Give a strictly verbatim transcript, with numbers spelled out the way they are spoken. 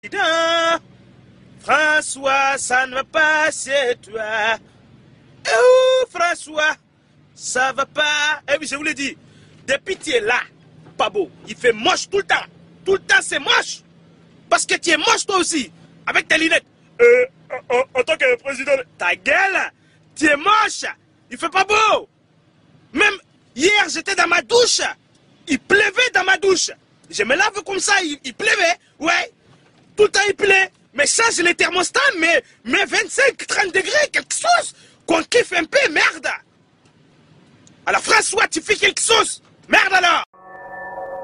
François, ça ne va pas chez toi. Oh, François, ça va pas. Eh oui, je vous l'ai dit, depuis que tu es là, pas beau, il fait moche tout le temps. Tout le temps, c'est moche. Parce que tu es moche toi aussi, avec tes lunettes. Euh, en, en, en tant que président, ta gueule, tu es moche. Il fait pas beau. Même hier, j'étais dans ma douche. Il pleuvait dans ma douche. Je me lave comme ça, il, il pleuvait. Ouais. Tout le temps, il pleut. Mais change les thermostats, mais, mais vingt-cinq, trente degrés, quelque chose. Qu'on kiffe un peu, merde. Alors François, tu fais quelque chose. Merde alors.